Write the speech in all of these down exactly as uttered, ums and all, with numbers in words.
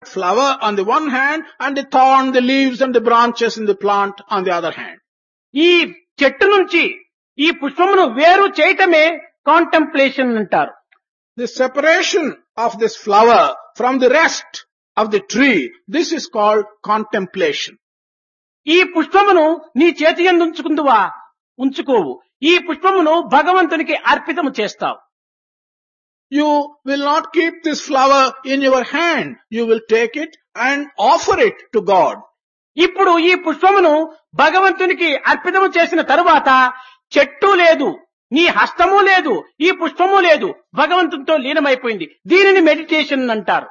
flower on the one hand and the thorn, the leaves and the branches in the plant on the other hand. ఈ చెట్టు నుంచి ఈ పుష్పమును వేరు చేయటమే contemplation అంటారు. The separation of this flower from the rest of the tree, this is called contemplation. ఈ పుష్పమును నీ చేతి యందు ఉంచుకుందువా? ఉంచుకోవు. ఈ పుష్పమును భగవంతునికి అర్పితము చేస్తావు. You will not keep this flower in your hand. You will take it and offer it to God. ఇప్పుడు ఈ పుష్పమును భగవంతునికి అర్పితము చేసిన తరువాత చెట్టు లేదు, నీ హస్తము లేదు, ఈ పుష్పము లేదు, భగవంతునితో లీనమైపోయింది. దీనిని మెడిటేషన్ అంటారు.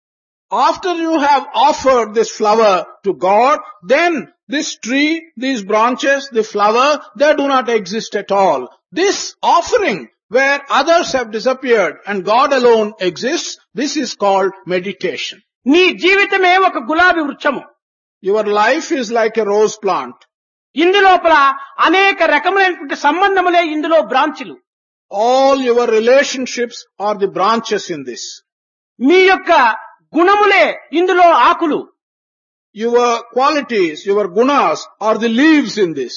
After you have offered this flower to God, then this tree, these branches, the flower, they do not exist at all. This offering, where others have disappeared and God alone exists, this is called meditation. నీ జీవితమే ఒక గులాబీ వృక్షము. Your life is like a rose plant. ఇందులోపల అనేక రకములైనటువంటి సంబంధములే ఇందులో బ్రాంచులు. All your relationships are the branches in this. మీ యొక్క గుణములే ఇందులో ఆకులు. Your qualities, your gunas are the leaves in this.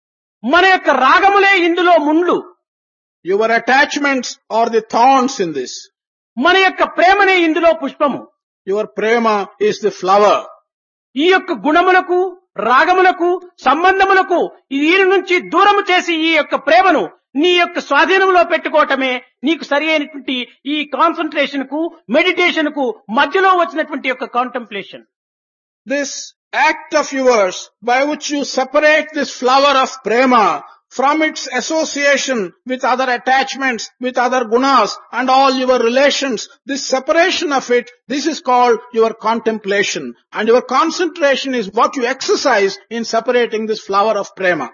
మన యొక్క రాగములే ఇందులో ముండ్లు. Your attachments are the thorns in this. మన యొక్క ప్రేమనే ఇందులో పుష్పము. Your prema is the flower. ఈ యొక్క గుణములకు, రాగములకు, సంబంధములకు దీని నుంచి దూరము చేసి ఈ యొక్క ప్రేమను నీ యొక్క స్వాధీనంలో పెట్టుకోవటమే నీకు సరి అయినటువంటి ఈ కాన్సంట్రేషన్ కు, మెడిటేషన్ కు మధ్యలో వచ్చినటువంటి యొక్క contemplation. This act of yours by which you separate this flower of prema from its association with other attachments, with other gunas and all your relations, this separation of it, this is called your contemplation. And your concentration is what you exercise in separating this flower of prema.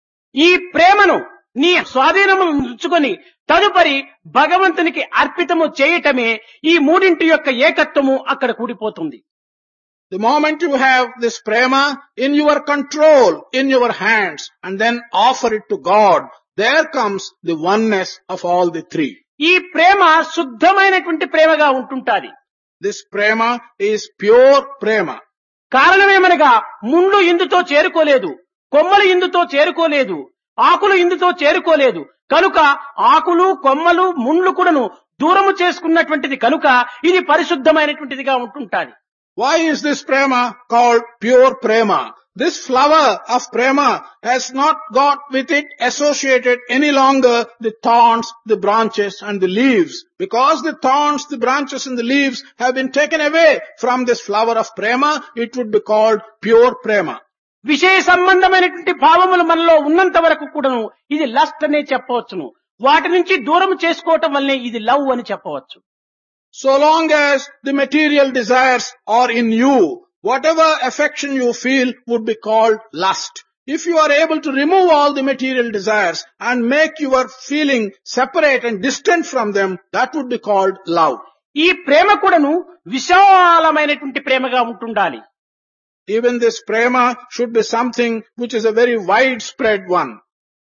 ఈ ప్రేమను నీ స్వాధీనము ఉంచుకొని తదుపరి భగవంతునికి అర్పితము చేయటమే ఈ మూడింటి యొక్క ఏకత్వము అక్కడ కూడిపోతుంది. The moment you have this prema in your control, in your hands, and then offer it to God, there comes the oneness of all the three. ఈ ప్రేమ శుద్ధమైనటువంటి ప్రేమగా ఉంటుంటాది. This prema is pure prema. కారణమేమనగా ముండ్లు ఇందుతో చేరుకోలేదు, కొమ్మలు ఇందుతో చేరుకోలేదు, ఆకులు ఇందుతో చేరుకోలేదు. కనుక ఆకులు, కొమ్మలు, ముండ్లు కూడాను దూరము చేసుకున్నటువంటిది కనుక ఇది పరిశుద్ధమైనటువంటిదిగా ఉంటుంటాది. Why is this prema called pure prema? This flower of prema has not got with it associated any longer the thorns, the branches and the leaves. Because the thorns, the branches and the leaves have been taken away from this flower of prema, it would be called pure prema. విషయ సంబంధమైనటువంటి భావములు మనలో ఉన్నంత వరకు కూడాను ఇది lust అనే చెప్పవచ్చును. వాటి నుంచి దూరం చేసుకోవటం వల్లే ఇది లవ్ అని చెప్పవచ్చు. So long as the material desires are in you, whatever affection you feel would be called lust. If you are able to remove all the material desires and make your feeling separate and distant from them, that would be called love. ఈ ప్రేమ కూడాను విశాలమైనటువంటి ప్రేమగా ఉంటుండాలి. Even this prema should be something which is a very widespread one.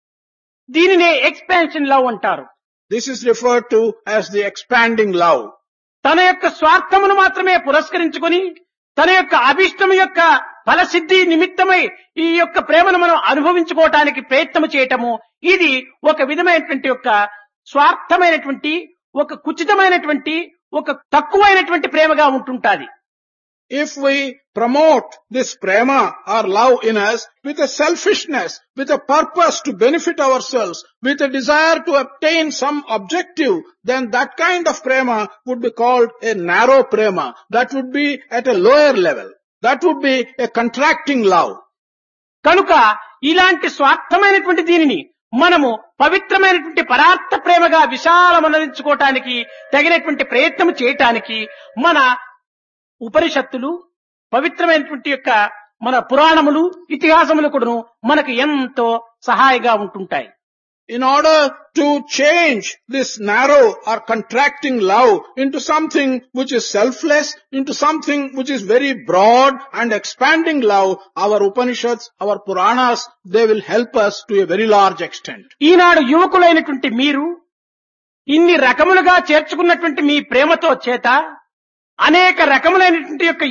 దీనినే expansion love అంటారు. This is referred to as the expanding love. తన యొక్క స్వార్థమును మాత్రమే పురస్కరించుకొని తన యొక్క అభిష్టం యొక్క ఫలసిద్ధి నిమిత్తమై ఈ యొక్క ప్రేమను మనం అనుభవించుకోవటానికి ప్రయత్నం చేయటము ఇది ఒక విధమైనటువంటి యొక్క స్వార్థమైనటువంటి, ఒక కుచితమైనటువంటి, ఒక తక్కువైనటువంటి ప్రేమగా ఉంటుంటాది. If we promote this prema or love in us with a selfishness, with a purpose to benefit ourselves, with a desire to obtain some objective, then that kind of prema would be called a narrow prema. That would be at a lower level. That would be a contracting love. కనుక ఇలాంటి స్వార్థమైనటువంటి దీనిని మనము పవిత్రమైనటువంటి పరార్థ ప్రేమగా విశాలమనరించుకోవటానికి తగినటువంటి ప్రయత్నం చేయటానికి మన ఉపనిషత్తులు, పవిత్రమైనటువంటి యొక్క మన పురాణములు, ఇతిహాసములు కూడాను మనకు ఎంతో సహాయంగా ఉంటుంటాయి. In order to change this narrow or contracting love into something which is selfless, into something which is very broad and expanding love, our Upanishads, our Puranas, they will help us to a very large extent. ఈనాడు యువకులైనటువంటి మీరు ఇన్ని రకములుగా చేర్చుకున్నటువంటి మీ ప్రేమతో చేత అనేక రకములైనటువంటి యొక్క